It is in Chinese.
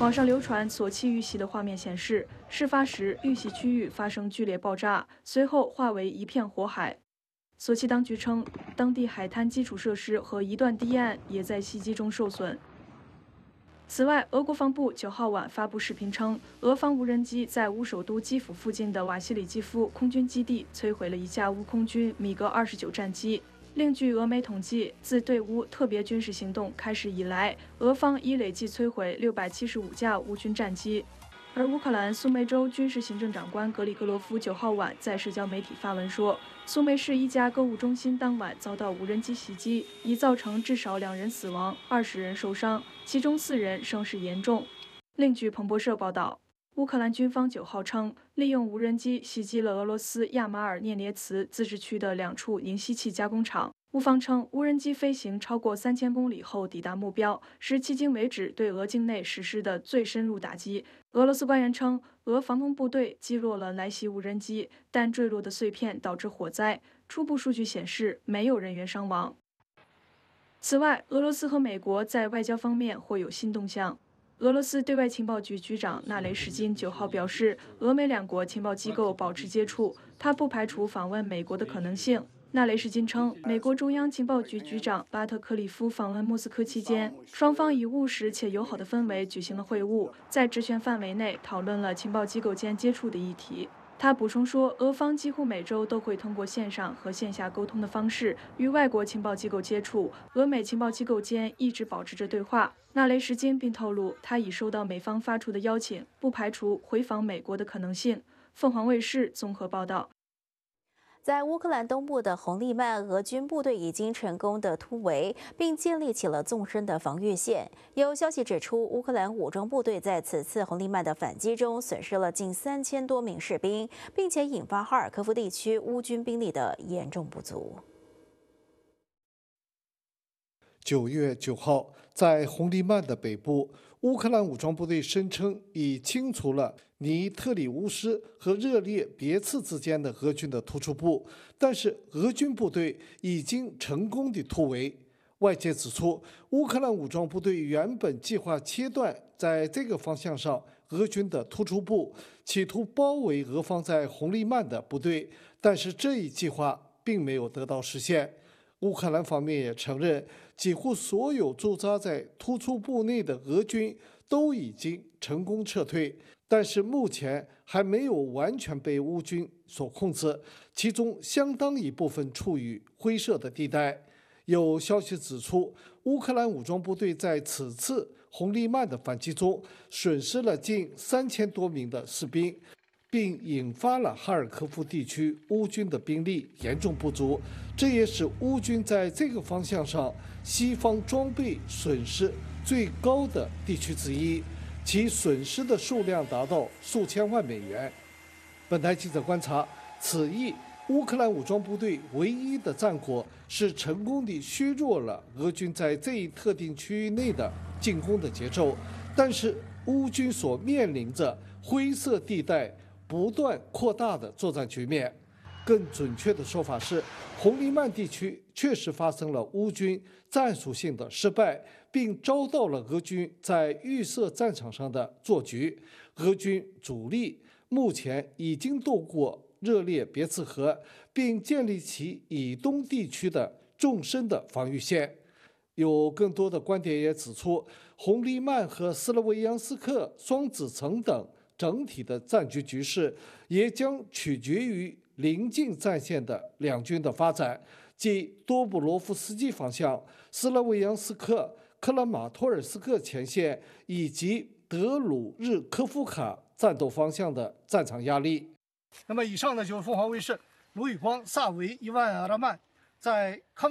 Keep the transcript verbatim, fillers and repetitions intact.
网上流传索契遇袭的画面显示，事发时遇袭区域发生剧烈爆炸，随后化为一片火海。索契当局称，当地海滩基础设施和一段堤岸也在袭击中受损。此外，俄国防部九号晚发布视频称，俄方无人机在乌首都基辅附近的瓦西里基夫空军基地摧毁了一架乌空军米格二十九战机。另据俄媒统计，自对乌特别军事行动开始以来，俄方已累计摧毁六百七十五架乌军战机。而乌克兰苏梅州军事行政长官格里格罗夫九号晚在社交媒体发文说，苏梅市一家购物中心当晚遭到无人机袭击，已造成至少两人死亡，二十人受伤，其中四人伤势严重。另据彭博社报道，乌克兰军方九号称，利用无人机袭击了俄罗斯亚马尔涅涅茨自治区的两处银锡器加工厂。乌方称，无人机飞行超过三千公里后抵达目标，是迄今为止对俄境内实施的最深入打击。俄罗斯官员称，俄防空部队击落了来袭无人机，但坠落的碎片导致火灾。初步数据显示，没有人员伤亡。此外，俄罗斯和美国在外交方面或有新动向。俄罗斯对外情报局局长纳雷什金九号表示，俄美两国情报机构保持接触，他不排除访问美国的可能性。纳雷什金称，美国中央情报局局长巴特克里夫访问莫斯科期间，双方以务实且友好的氛围举行了会晤，在职权范围内讨论了情报机构间接触的议题。他补充说，俄方几乎每周都会通过线上和线下沟通的方式与外国情报机构接触，俄美情报机构间一直保持着对话。纳雷什金并透露，他已收到美方发出的邀请，不排除回访美国的可能性。凤凰卫视综合报道。 在乌克兰东部的红利曼，俄军部队已经成功的突围，并建立起了纵深的防御线。有消息指出，乌克兰武装部队在此次红利曼的反击中损失了近三千多名士兵，并且引发哈尔科夫地区乌军兵力的严重不足。 九月九号，在红利曼的北部，乌克兰武装部队声称已清除了尼特里乌斯和热列别茨之间的俄军的突出部，但是俄军部队已经成功的突围。外界指出，乌克兰武装部队原本计划切断在这个方向上俄军的突出部，企图包围俄方在红利曼的部队，但是这一计划并没有得到实现。乌克兰方面也承认，几乎所有驻扎在突出部内的俄军都已经成功撤退，但是目前还没有完全被乌军所控制，其中相当一部分处于灰色的地带。有消息指出，乌克兰武装部队在此次红利曼的反击中损失了近三千多名的士兵，并引发了哈尔科夫地区乌军的兵力严重不足，这也使乌军在这个方向上西方装备损失最高的地区之一，其损失的数量达到数千万美元。本台记者观察，此役乌克兰武装部队唯一的战果是成功地削弱了俄军在这一特定区域内的进攻的节奏，但是乌军所面临着灰色地带不断扩大的作战局面。更准确的说法是，红利曼地区确实发生了乌军战术性的失败，并遭到了俄军在预设战场上的做局。俄军主力目前已经渡过热列别茨河，并建立起以东地区的纵深的防御线。有更多的观点也指出，红利曼和斯洛维扬斯克双子城等整体的战局局势也将取决于临近战线的两军的发展，即多布罗夫斯基方向、斯拉维扬斯克、克拉马托尔斯克前线以及德鲁日科夫卡战斗方向的战场压力。 那么，以上呢就是凤凰卫视卢宇光、萨维、伊万阿拉曼在康。